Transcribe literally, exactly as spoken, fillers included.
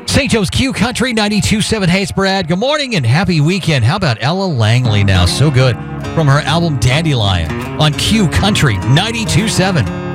Saint Joe's Q Country ninety-two point seven. Hey, it's Brad. Good morning and happy weekend. How about Ella Langley now? So good. From her album Dandelion on Q Country ninety-two point seven.